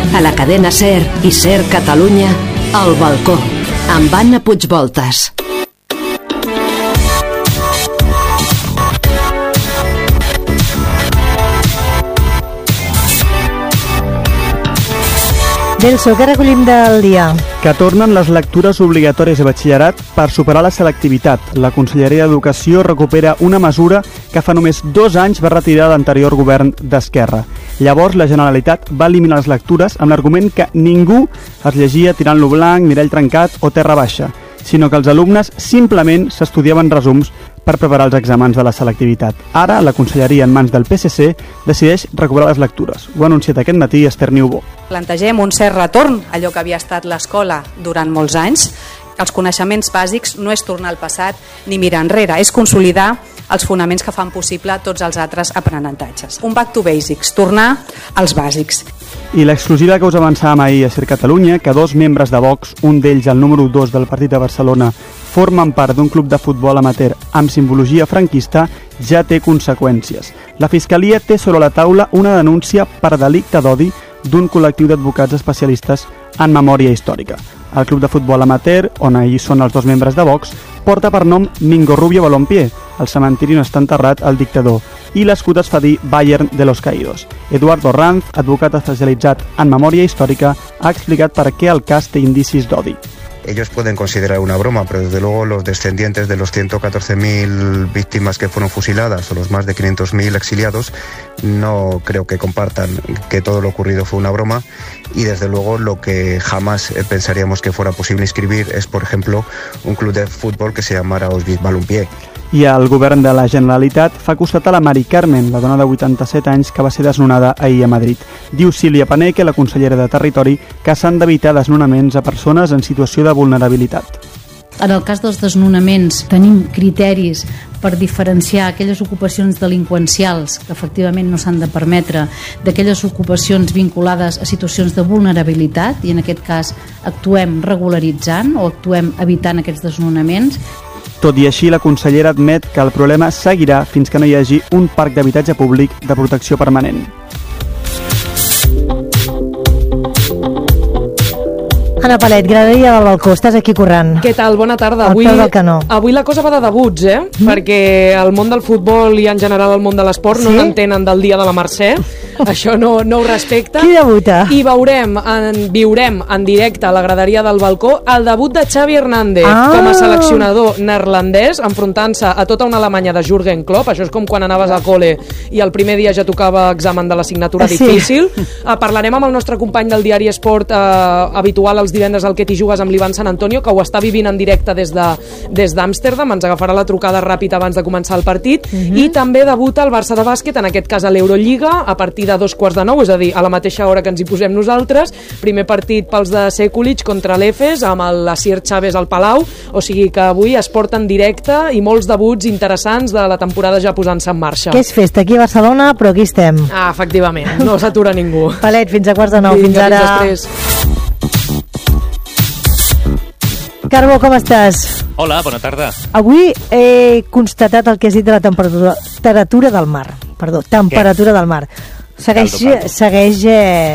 A la cadena SER i SER Catalunya, El Balcó, amb Anna Puigvoltes. Delso, què recollim del dia? Que tornen les lectures obligatòries de batxillerat per superar la selectivitat. La Conselleria d'Educació recupera una mesura que fa només 2 anys va retirar l'anterior govern d'Esquerra. Llavors, la Generalitat va eliminar les lectures amb l'argument que ningú es llegia Tirant-lo blanc, Mirall trencat o Terra baixa, sinó que els alumnes simplement s'estudiaven resums per preparar els exàmens de la selectivitat. Ara, la Conselleria, en mans del PSC, decideix recuperar les lectures. Ho ha anunciat aquest matí Esther Niubó. Plantegem un cert retorn a allò que havia estat l'escola durant molts anys. Els coneixements bàsics no és tornar al passat ni mirar enrere, és consolidar els fonaments que fan possible tots els altres aprenentatges. Un back to basics, tornar als bàsics. I l'exclusiva que us avançàvem ahir a SER Catalunya, que 2 membres de Vox, un d'ells el número 2 del partit de Barcelona, formen part d'un club de futbol amateur amb simbologia franquista, ja té conseqüències. La Fiscalia té sobre la taula una denúncia per delicte d'odi d'un col·lectiu d'advocats especialistes en memòria històrica. El club de futbol amateur, on ahir són els 2 membres de Vox, porta per nom Mingo Rubio Balompié, el cementiri on està enterrat el dictador, i l'escut es fa dir Bayern de los Caídos. Eduardo Ranz, advocat especialitzat en memòria històrica, ha explicat per què el cas té indicis d'odi. Ellos pueden considerar una broma, pero desde luego los descendientes de los 114.000 víctimas que fueron fusiladas o los más de 500.000 exiliados no creo que compartan que todo lo ocurrido fue una broma, y desde luego lo que jamás pensaríamos que fuera posible inscribir es, por ejemplo, un club de fútbol que se llamara Auschwitz Balompié. I el govern de la Generalitat fa costat a la Mari Carmen, la dona de 87 anys que va ser desnonada ahir a Madrid. Diu Sílvia Paneque, la consellera de Territori, que s'han d'evitar desnonaments a persones en situació de vulnerabilitat. En el cas dels desnonaments tenim criteris per diferenciar aquelles ocupacions delinqüencials que efectivament no s'han de permetre d'aquelles ocupacions vinculades a situacions de vulnerabilitat, i en aquest cas actuem regularitzant o actuem evitant aquests desnonaments. Tot i així, la consellera admet que el problema seguirà fins que no hi hagi un parc d'habitatge públic de protecció permanent. Anna Palet, graderia del Balcó, estàs aquí corrent. Què tal? Bona tarda. Al peu del canó. Avui la cosa va de debuts, perquè el món del futbol i en general el món de l'esport no n'entenen del dia de la Mercè. Això no ho respecta. Qui debuta? I viurem en directe a la graderia del Balcó el debut de Xavi Hernández com a seleccionador neerlandès, enfrontant-se a tota una Alemanya de Jürgen Klopp. Això és com quan anaves a col·le i el primer dia ja tocava examen de l'assignatura difícil. Parlarem amb el nostre company del diari Esport habitual els divendres al Que t'hi jugues amb l'Ivan San Antonio, que ho està vivint en directe des d'Amsterdam. Ens agafarà la trucada ràpid abans de començar el partit. I també debuta el Barça de bàsquet, en aquest cas a l'Eurolliga, a partir de 2:45, és a dir, a la mateixa hora que ens hi posem nosaltres. Primer partit pels de Sekulic contra l'Efes, amb l'Asier Chávez al Palau, o sigui que avui es porta en directe i molts debuts interessants de la temporada ja posant-se en marxa. Que és festa aquí a Barcelona, però aquí estem. Efectivament, no s'atura ningú. Palet, fins a 8:45, fins ara. Carbo, com estàs? Hola, bona tarda. Avui he constatat el que has dit de la temperatura del mar. Perdó, temperatura del mar. Segueix